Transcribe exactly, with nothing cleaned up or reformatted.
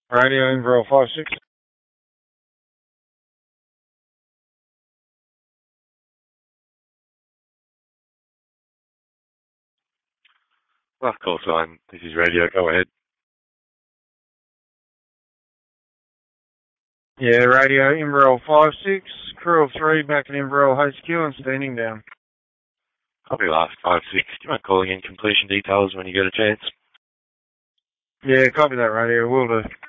Radio Inverell five six. Last call sign. This is radio. Go ahead. Yeah, Radio Inverell five six. Crew of three back in Inverell H Q and standing down. Copy last five six. Do you mind calling in completion details when you get a chance? Yeah, copy that, Radio. Will do.